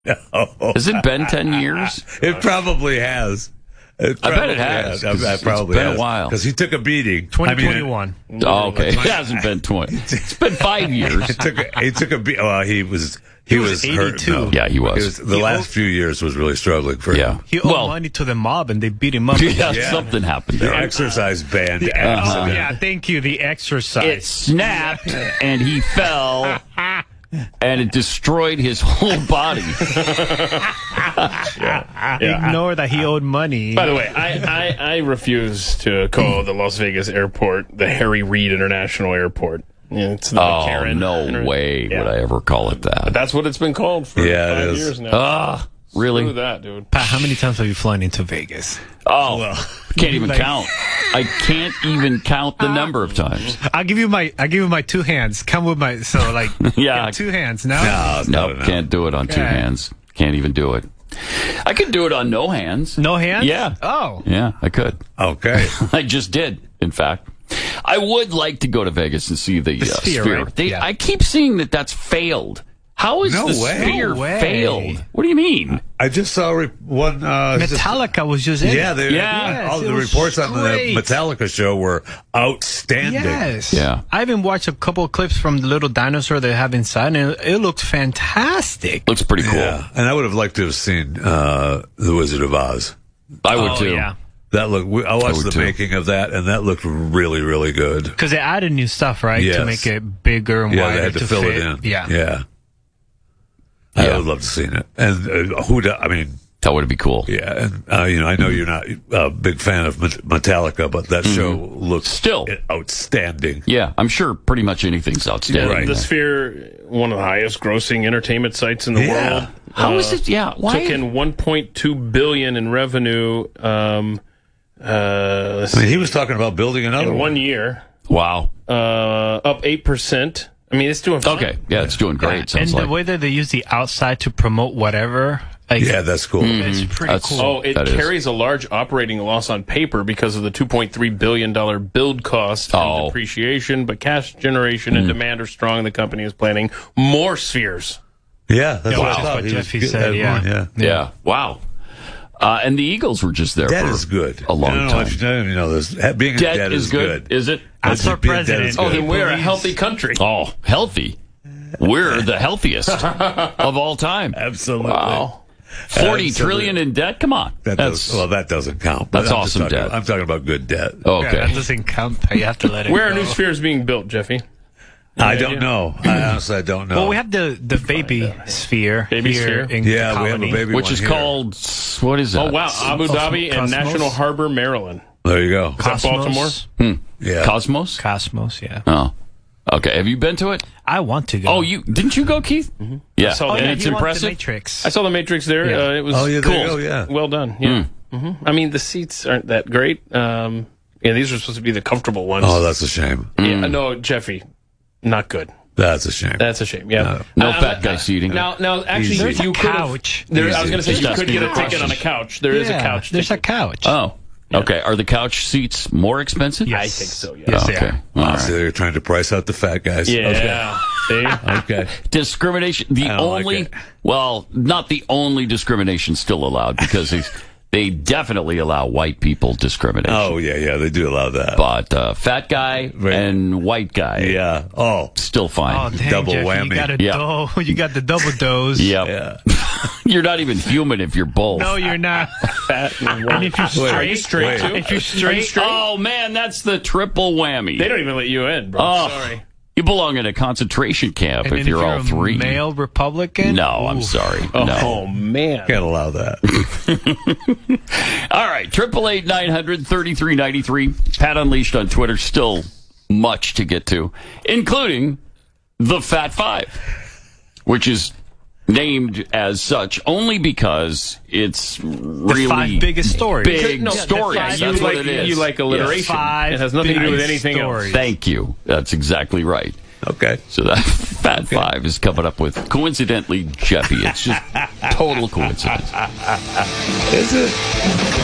Has it been 10 years? It probably has. I bet it has. It probably it's been has. a while. Because he took a beating. 2021. Oh, okay. It hasn't been 20. It's been 5 years. He took a beating. Well, he was hurt. 82. No. Yeah, he was. The last few years was really struggling for him. Yeah. He owed money to the mob, and they beat him up. Yeah, something happened The there. exercise band. Oh, accident. yeah, thank you. The exercise. It snapped, and he fell, and it destroyed his whole body. Ignore that he owed money. By the way, I refuse to call the Las Vegas airport the Harry Reid International Airport. Yeah, it's the McCarran. No way would I ever call it that. But that's what it's been called for 5 years now. Really? Screw that, dude. Pat, how many times have you flown into Vegas? Can't even count. I can't even count the number of times. I'll give you my two hands. Come with my Yeah. 2 hands. No. No, can't do it on two hands. Can't even do it. I could do it on no hands. No hands? Yeah. Oh. Yeah, I could. Okay. I just did, in fact. I would like to go to Vegas and see the Sphere, Sphere. right? I keep seeing that's failed. How is No the way. Sphere No way. failed? What do you mean? I just saw one. Metallica was just in. Yeah, Yes, all it the was reports on the great. Metallica show were outstanding. Yes. Yeah. I even watched a couple of clips from the little dinosaur they have inside, and it looked fantastic. Looks pretty cool. Yeah, and I would have liked to have seen The Wizard of Oz. I would too. Yeah. That looked. I watched would the too. making of that, and that looked really, really good. Because they added new stuff, right? Yes. To make it bigger and Yeah, wider they had to fill fit. it in. Yeah. yeah. I would love to see it. And I mean, That would be cool. yeah, and I know you're not a big fan of Metallica, but that show looks Still. outstanding. Yeah, I'm sure pretty much anything's outstanding. Right. The Sphere, one of the highest grossing entertainment sites in the Yeah. world. How is it? Yeah, why? Took in $1.2 billion in revenue. I mean, he was talking about building another in one. 1 year, Wow. up 8%. I mean, it's doing fine. Okay. Yeah, it's doing great. And Sounds the like. way that they use the outside to promote whatever, like, Yeah, that's cool. it's pretty That's- cool. Oh, it That is. carries a large operating loss on paper because of the $2.3 billion build cost and depreciation, but cash generation and demand are strong. The company is planning more Spheres. Yeah, that's Yeah, what I that's thought. what He was Jeffy good- said, that yeah. one, yeah. Yeah. Wow. And the Eagles were just there Debt for is good. a long I don't know time. if you know this. Being in Debt debt is good. Is it? As our Being in debt is president. Oh, good. then we're a believes- healthy country. Oh, healthy. We're the healthiest of all time. Absolutely. Wow. 40 Absolutely. trillion in debt? Come on. That doesn't count. That's I'm just awesome talking- debt. I'm talking about good debt. Yeah, Okay. that doesn't count. You have to let it Where are go. new Spheres being built, Jeffy? I don't know. I honestly don't know. Well, we have the baby sphere Baby here sphere? in the we have a colony. baby Which one is here. called, what is that? Oh, wow. Abu Dhabi and Cosmos? National Harbor, Maryland. There you go. Is that Baltimore? Yeah. Cosmos? Cosmos, yeah. Oh. Okay. Have you been to it? I want to go. Oh, didn't you go, Keith? Mm-hmm. Yeah. saw and that. it's he wants impressive? The Matrix. I saw the Matrix there. Yeah. It was Oh, yeah, cool. there you go, yeah. Well done. Yeah. I mean, the seats aren't that great. Yeah, these are supposed to be the comfortable ones. Oh, that's a shame. Yeah, no, Jeffy, not good. That's a shame. That's a shame. Yeah. No fat guy seating. Now, actually, There's a you could couch. I was going to say Just you could asking get the a ticket questions. on a couch. There is a couch. There's a ticket. couch. Oh. Okay. Are the couch seats more expensive? Yes. I think so. Yeah. Yes, they Okay. are. All right. So they're trying to price out the fat guys. Yeah. See? Okay. Discrimination. The I don't like only, it. well, not the only discrimination still allowed because they definitely allow white people discrimination. Oh, yeah, they do allow that. But fat guy Right. and white guy, Yeah. Oh, still fine. Oh, dang, Double Jeffy, whammy. You got a Yeah. you got the double dose. Yep. yeah. You're not even human if you're both. No, you're not. Fat and And if you're Are you straight, straight too? if you're Are you straight, straight? Oh man, that's the triple whammy. They don't even let you in, bro. Oh, Sorry. you belong in a concentration camp and if then you're all a three. male Republican. No, I'm Ooh. sorry. Oh, No. man. Can't allow that. All right, 888-900-3393. Pat Unleashed on Twitter. Still much to get to, including the Fat Five, which is named as such only because it's really five biggest stories. Big No, stories. the five- That's you what like, it is. You like alliteration. Five It has nothing to do with big anything stories. else. Thank you. That's exactly right. Okay. So that Fat Five is coming up with, coincidentally, Jeffy. It's just total coincidence. Is it?